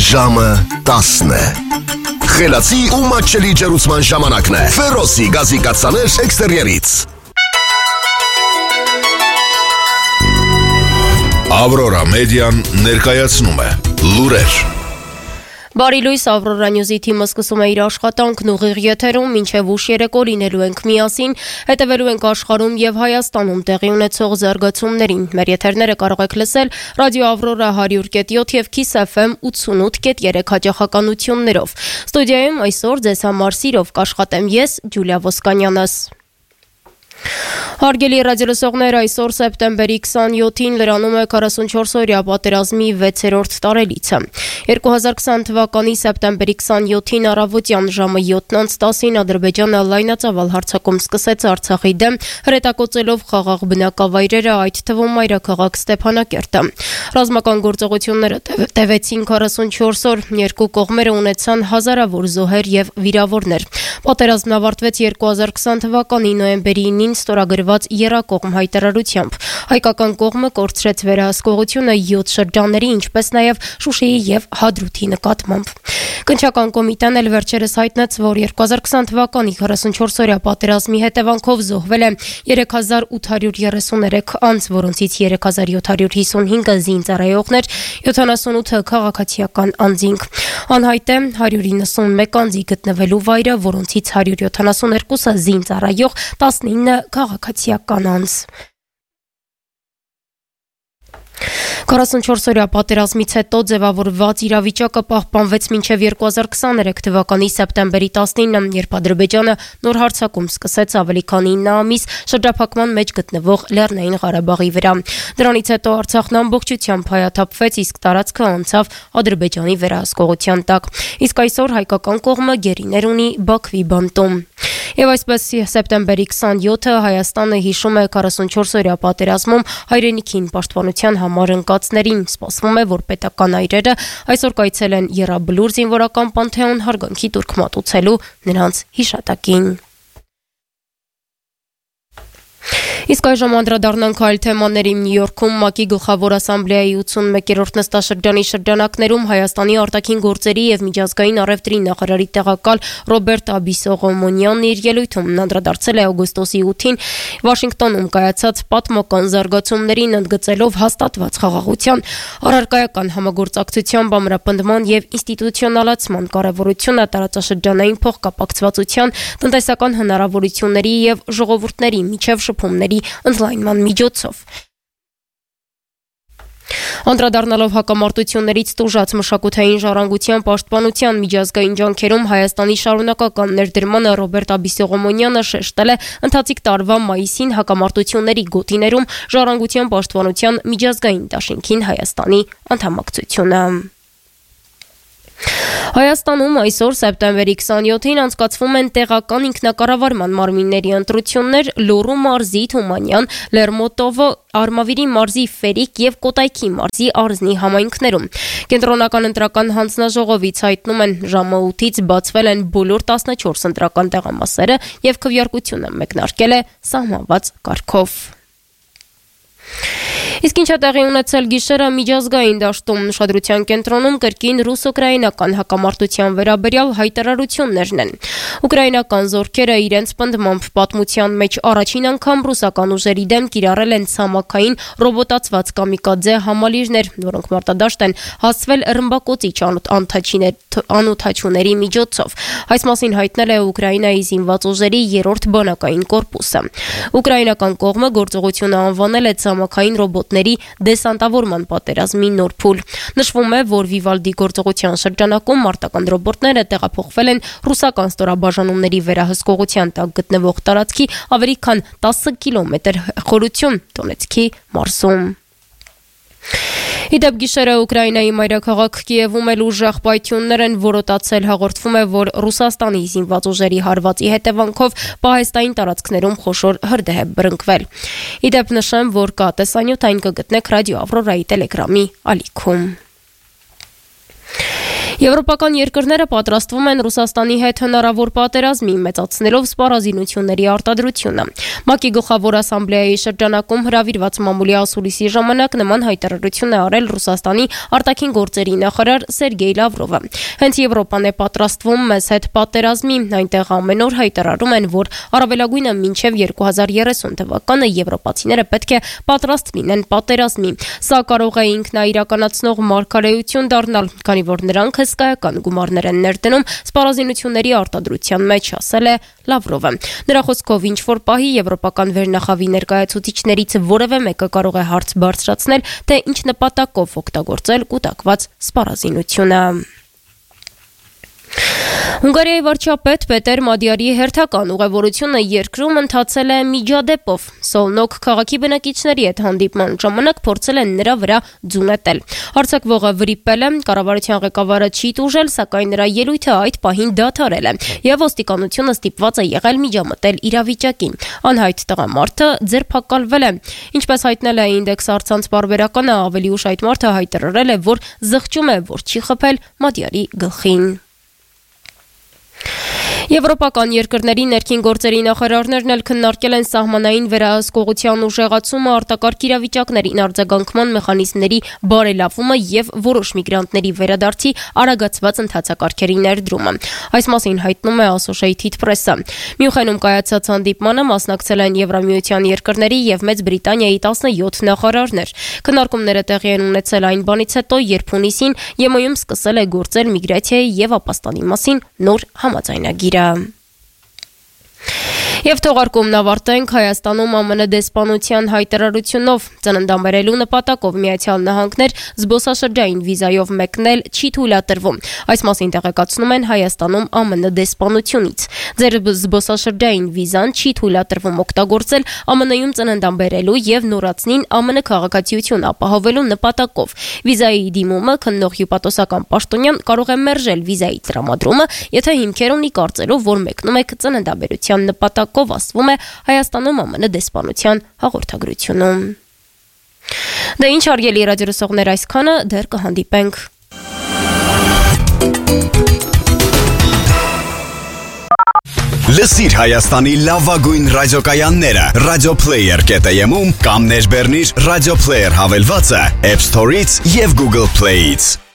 Ժամը 10 է։ Խելացի ու մատչելի ջերուցման ժամանակն է։ Ֆերոսի գազի կաթսաներ էքստերիերից։ Ավրորա մեդիան ներկայացնում է լուրեր։ Բարի լույս, Ավրորա Նյուզի թիմը սկսում է իր աշխատանքն ուղիղ եթերում, մինչև ուշ երեկո լինելու ենք միասին, հետևելու ենք աշխարհում եւ Հայաստանում տեղի ունեցող զարգացումներին։ Մեր եթերները կարող եք լսել ռադիո Ավրորա 100.7 եւ Kiss FM 88.3 հաճախականություններով։ Ստուդիայում այսօր ձեզ համար սիրով կաշխատեմ ես, Ջուլիա Ոսկանյանս։ Հարգելի ռադիոլսողներ, այսօր սեպտեմբերի 27-ին լրանում է 44-օրյա պատերազմի 6-րդ տարելիցը։ 2020 թվականի սեպտեմբերի 27-ին առավոտյան ժամը 7:10-ին Ադրբեջանը լայնածավալ հարձակում սկսեց Արցախի դեմ, հրետակոծելով խաղաղ բնակավայրերը, այդ թվում մայրաքաղաք Ստեփանակերտը։ Ռազմական գործողությունները տևեցին 44 օր, երկու կողմերը ունեցան հազարավոր զոհեր եւ վիրավորներ։ Պատերազմն ավարտվեց 2020 թվականի նոյեմբերի 9-ին ստորագրված եռակողմ հայտարարությամբ։ Հայկական կողմը կորցրեց վերահսկողությունը 7 շրջանների, ինչպես նաև Շուշիի եւ Հադրութի նկատմամբ։ Կնչական կոմիտեն էլ վերջերս հայտնեց, որ 2020 թվականի 44-օրյա պատերազմի հետևանքով զոհվել է 3833 անձ, որոնցից 3755-ը զինծառայողներ, 78-ը քաղաքացիական անձինք։ Անհայտ է 191 անձի գտնվելու վայրը, որոնցից 172-ը զինծառայող, 19-ը քաղաքացիական անձ։ 44-օրյա պատերազմից հետո ձևավորված իրավիճակը պահպանվեց մինչև 2023 թվականի սեպտեմբերի 19-ը, երբ Ադրբեջանը նոր հարձակում սկսեց ավելի քան 9 ամիս շրջափակման մեջ գտնվող Լեռնային Ղարաբաղի վրա։ Դրանից հետո Արցախն ամբողջությամբ հայաթափվեց, իսկ տարածքը անցավ Ադրբեջանի վերահսկողության տակ։ Իսկ այսօր հայկական կողմը գերիներ ունի Բաքվի բանտում։ Եվ այսպես սեպտեմբերի 27-ը Հայաստանը հիշում է 44-օրյա պատերազմում հայրենիքին պաշտպանության համար ընկածներին։ Սպասվում է, որ պետական այրերը այսօր կայցելեն Եռաբլուր զինվորական պանթեոն հարգանքի տուրք մատուցելու նրանց հիշատակին։ Իսկ այժմ անդրադառնանք այլ թեմաների։ Նյու Յորքում ՄԱԿ-ի գլխավոր ասամբլեայի 81-րդ նստաշրջանի շրջանակներում Հայաստանի արտաքին գործերի եւ միջազգային առևտրի նախարարի տեղակալ Ռոբերտ Աբիսողոմոնյանն իր ելույթում անդրադարձել է օգոստոսի 8-ին Վաշինգտոնում կայացած պատմական զարգացումներին, ընդգծելով հաստատված խաղաղության, առարկայական համագործակցության, ամրապնդման եւ ինստիտուցիոնալացման կարեւորությունը տարածաշրջանային փոխկապակցվածության, տնտեսական հնարավորությունների եւ ժողովուրդների միջև շփումների ընդլայնման միջոցով։ Անդրադառնալով հակամարտություններից տուժած մշակութային ժառանգության պաշտպանության միջազգային ջանքերում Հայաստանի շարունակական ներդրմանը, Ռոբերտ Աբիսողոմոնյանը շեշտել է ընթացիկ տարվա մայիսին հակամարտությունների գոտիներում ժառանգության պաշտպանության միջազգային դաշինքին Հայաստանի անդամակցությունը։ Հայաստանում այսօր սեպտեմբերի 27-ին անցկացվում են տեղական ինքնակառավարման մարմինների ընտրություններ Լոռու մարզի Թումանյան, Լերմոտովո, Արմավիրի մարզի Ֆերիկ եւ Կոտայքի մարզի Արզնի համայնքներում։ Կենտրոնական ընտրական հանձնաժողովից հայտնում են, ժամը 8-ից բացվել են բոլոր 14 ընտրական տեղամասերը եւ քվեարկությունը մեկնարկել է սահմանված կարգով։ Իսկ ինչ է տեղի ունեցել գիշերը միջազգային դաշտում, ուշադրության կենտրոնում կրկին ռուս-ուկրաինական հակամարտության վերաբերյալ հայտարարություններն են։ Ուկրաինական զորքերը իրենց պնդմամբ պատմության մեջ առաջին անգամ ռուսական ուժերի դեմ կիրառել են ցամաքային ռոբոտացված կամիկաձե համալիրներ, որոնք մարտադաշտ են հասցվել ռմբակոծիչ անօթաչուների միջոցով։ Այս մասին հայտնել է Ուկրաինայի զինված ուժերի 3-րդ բանակային կորպուսը։ Ուկրաինական կողմը գործողությունը անվանել է ցամաքային ռոբոտների դեսանտավորման պատերազմի նոր փուլ։ Նշվում է, որ Վիվալդի գործողության շրջանակում մարտական ռոբոտները տեղափոխվել են ռուսական ստորաբաժանումների վերահսկողության տակ գտնվող տարածքի ավելի քան 10 կիլոմետր խորություն Դոնեցկի մարզում։ Իդեպ գիշերը Ուկրաինայի մայրաքաղաք Կիևում էլ ուժեղ պայթյուններ են որոտացել, հաղորդվում է, որ Ռուսաստանի զինված ուժերի հարվածի հետևանքով պահեստային տարածքներում խոշոր հրդեհ է բռնկվել։ Իդեպ նշեմ, որ կա տեսանյութ, այն կգտնեք ռադիո Ավրորայի տելեգրամի ալիքում։ Եվրոպական երկրները պատրաստվում են Ռուսաստանի հետ հնարավոր պատերազմի, մեծացնելով սպառազինությունների արտադրությունը։ ՄԱԿ-ի գլխավոր ասամբլեայի շրջանակում հրավիրված մամուլի ասուլիսի ժամանակ նման հայտարարություն է արել Ռուսաստանի արտաքին գործերի նախարար Սերգեյ Լավրովը։ Հենց Եվրոպան է պատրաստվում մեզ հետ պատերազմի, այնտեղ ամեն օր հայտարարում են, որ առավելագույնը մինչև 2030 թվականը եվրոպացիները պետք է պատրաստ լինեն պատերազմի։ Սա կարող է ինքնաիրականացնող մարգարեություն դառնալ, քանի որ նրանք հսկայական գումարներ են ներդնում սպառազինությունների արտադրության մեջ, ասել է Լավրովը։ Նրա խոսքով ինչ-որ պահի եվրոպական վերնախավի ներկայացուցիչներից որևէ մեկը կարող է հարց բարձրացնել, թե ինչ նպատակով օգտագործել կուտակված սպառազինությունը։ Հունգարիայի վարչապետ Պետեր Մադիարի հերթական ուղևորությունը երկրում ընթացել է միջադեպով։ Սոլնոկ քաղաքի բնակիչների հետ հանդիպման ժամանակ փորձել են նրա վրա ձուն էտել։ Հարձակվողը վրիպել է, կառավարության ղեկավարը չի տուժել, սակայն նրա ելույթը այդ պահին դադարել է, եւ ոստիկանությունը ստիպված է եղել միջամտել իրավիճակին։ Անհայտ տղամարդը ձերբակալվել է։ Ինչպես հայտնել է Ինդեքս առցանց պարբերականը, ավելի ուշ այդ մարդը հայտարարել է, որ զղջում է, որ չի խփել Մադիարի գլխին։ Եվրոպական երկրների ներքին գործերի նախարարներն էլ քննարկել են սահմանային վերահսկողության ուժեղացումը, արտակարգ իրավիճակներին արձագանքման մեխանիզմների բարելավումը եւ որոշ միգրանտների վերադարձի արագացված ընթացակարգերի ներդրումը։ Այս մասին հայտնում է Associated Press-ը։ Մյունխենում կայացած հանդիպմանը մասնակցել են Եվրամիության երկրների եւ Մեծ Բրիտանիայի 17 նախարարներ։ Քննարկումները տեղի են ունեցել այն բանից հետո, երբ հունիսին ԵՄ-ում սկսել է գործել միգրացիայի եւ ապաստանի մասին նոր համաձայնագիրը։ Եվ թողարկումն ավարտենք Հայաստանում ԱՄՆ դեսպանության հայտարարությունով։ Ծննդաբերելու նպատակով Միացյալ Նահանգներ զբոսաշրջային վիզայով մեկնել չի թույլատրվում։ Այս մասին տեղեկացնում են Հայաստանում ԱՄՆ դեսպանությունից։ Ձեր զբոսաշրջային վիզան չի թույլատրվում օգտագործել ԱՄՆ-ում ծննդաբերելու եւ նորածնին ԱՄՆ քաղաքացիություն ապահովելու նպատակով։ Վիզայի դիմումը քննող հյուպատոսական պաշտոնյան կարող է մերժել վիզայի տրամադրումը, եթե հիմքեր ունի կարծելով, որ մեկնում եք ծննդաբերության նպատակով, ասվում է Հայաստանում ԱՄՆ դեսպանության հաղորդագրությունում։ Դե ինչ հարգելի ռադիոլսողներ, այսքանը, դեռ կհանդիպենք։ Լսիր Հայաստանի լավագույն ռադիոկայանները radioplayer.am-ում կամ ներբեռնիր Radio Player հավելվածը App Store-ից եւ Google Play-ից։